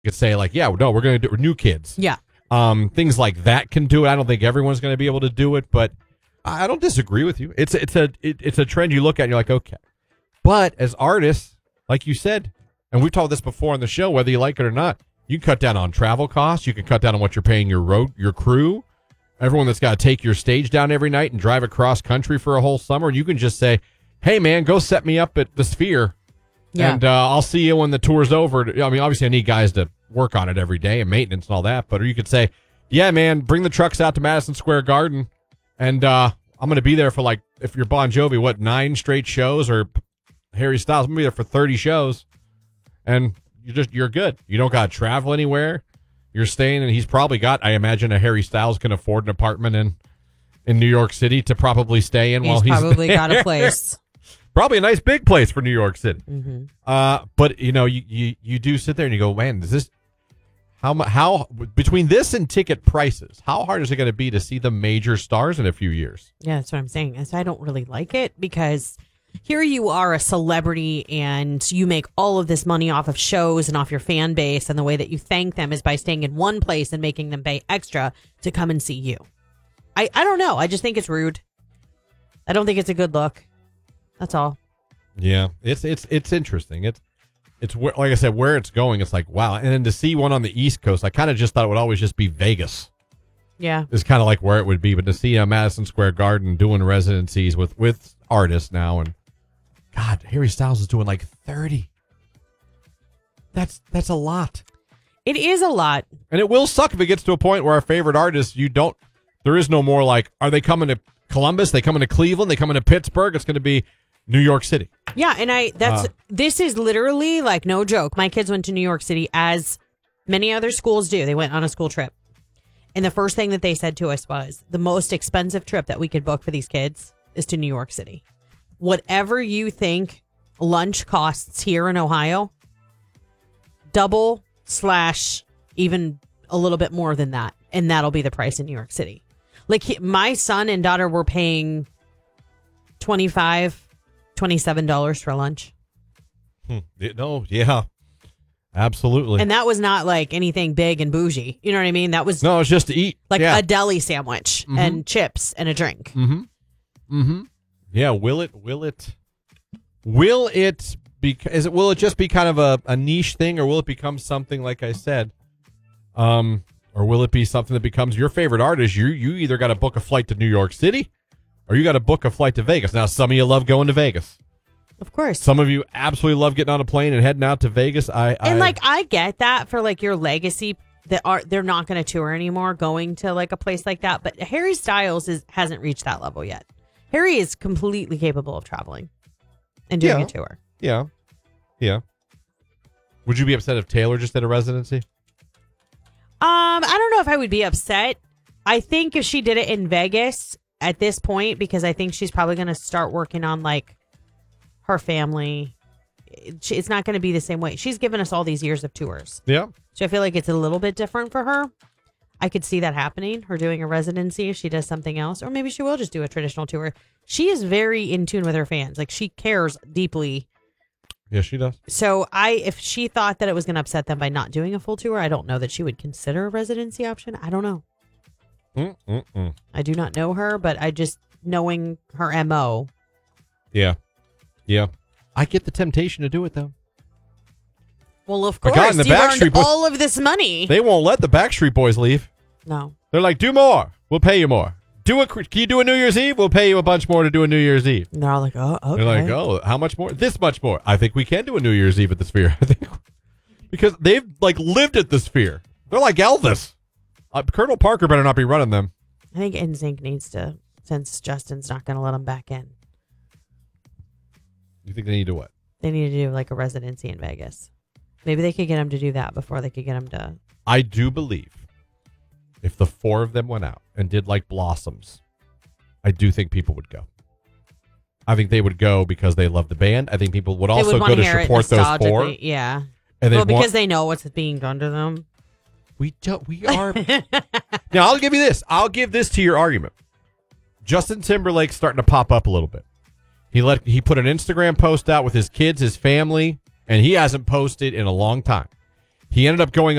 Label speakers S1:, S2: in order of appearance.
S1: You could say like, yeah, no, we're going to do New Kids.
S2: Yeah.
S1: Things like that can do it. I don't think everyone's going to be able to do it, but I don't disagree with you. It's a trend you look at and you're like, okay. But as artists, like you said, and we've talked this before on the show, whether you like it or not, you can cut down on travel costs. You can cut down on what you're paying your crew, everyone that's got to take your stage down every night and drive across country for a whole summer. And you can just say, hey, man, go set me up at the Sphere. Yeah. And I'll see you when the tour's over. I mean, obviously, I need guys to work on it every day and maintenance and all that. But or you could say, yeah, man, bring the trucks out to Madison Square Garden. And I'm going to be there for, like, if you're Bon Jovi, 9 straight shows? Or Harry Styles, I'm going to be there for 30 shows. And you're good. You don't got to travel anywhere. You're staying, and he's probably got, I imagine, a Harry Styles can afford an apartment in New York City to probably stay in while he's
S2: probably
S1: there.
S2: got a place.
S1: Probably a nice big place for New York City.
S2: Mm-hmm.
S1: But you do sit there and you go, man, is this how between this and ticket prices, how hard is it going to be to see the major stars in a few years?
S2: Yeah, that's what I'm saying. And so I don't really like it because here you are a celebrity and you make all of this money off of shows and off your fan base, and the way that you thank them is by staying in one place and making them pay extra to come and see you. I don't know. I just think it's rude. I don't think it's a good look. That's all.
S1: Yeah, it's interesting. It's like I said, where it's going. It's like, wow. And then to see one on the East Coast, I kind of just thought it would always just be Vegas.
S2: Yeah,
S1: it's kind of like where it would be. But to see Madison Square Garden doing residencies with artists now, and God, Harry Styles is doing like 30. That's a lot.
S2: It is a lot,
S1: and it will suck if it gets to a point where our favorite artists, there is no more like, are they coming to Columbus? They coming to Cleveland? They coming to Pittsburgh? It's going to be New York City.
S2: Yeah, and this is literally like no joke. My kids went to New York City, as many other schools do. They went on a school trip. And the first thing that they said to us was, the most expensive trip that we could book for these kids is to New York City. Whatever you think lunch costs here in Ohio, double / even a little bit more than that. And that'll be the price in New York City. Like my son and daughter were paying $25, $27 for lunch.
S1: No, yeah, absolutely.
S2: And that was not like anything big and bougie. You know what I mean? That was
S1: no, it's just to eat,
S2: like a deli sandwich and chips and a drink.
S1: Mm-hmm. Mm-hmm. Yeah. Will it just be kind of a niche thing, or will it become something like I said? Or will it be something that becomes your favorite artist? You either got to book a flight to New York City, or you got to book a flight to Vegas. Now, some of you love going to Vegas.
S2: Of course.
S1: Some of you absolutely love getting on a plane and heading out to Vegas. I
S2: get that for like your legacy, they're not going to tour anymore going to like a place like that. But Harry Styles hasn't reached that level yet. Harry is completely capable of traveling and doing a tour.
S1: Yeah. Yeah. Would you be upset if Taylor just did a residency?
S2: I don't know if I would be upset. I think if she did it in Vegas at this point, because I think she's probably going to start working on like her family. It's not going to be the same way. She's given us all these years of tours.
S1: Yeah.
S2: So I feel like it's a little bit different for her. I could see that happening, her doing a residency if she does something else, or maybe she will just do a traditional tour. She is very in tune with her fans. Like she cares deeply.
S1: Yeah, she does.
S2: So if she thought that it was going to upset them by not doing a full tour, I don't know that she would consider a residency option. I don't know. I do not know her, but I just knowing her MO.
S1: Yeah. Yeah. I get the temptation to do it though.
S2: Well, of course, you earned all of this money.
S1: They won't let the Backstreet Boys leave.
S2: No.
S1: They're like, do more. We'll pay you more. Can you do a New Year's Eve? We'll pay you a bunch more to do a New Year's Eve.
S2: And they're all like, oh, okay.
S1: They're like, oh, how much more? This much more. I think we can do a New Year's Eve at the Sphere. I think because they've like lived at the Sphere. They're like Elvis. Colonel Parker better not be running them.
S2: I think NSYNC needs to, since Justin's not going to let them back in.
S1: You think they need to what?
S2: They need to do like a residency in Vegas. Maybe they could get him to do that before they could get him to.
S1: I do believe if the 4 of them went out and did like Blossoms, I do think people would go. I think they would go because they love the band. I think people would also go to support those 4.
S2: Yeah.
S1: And
S2: because they know what's being done to them.
S1: We are. Now, I'll give you this. I'll give this to your argument. Justin Timberlake's starting to pop up a little bit. He put an Instagram post out with his kids, his family, and he hasn't posted in a long time. He ended up going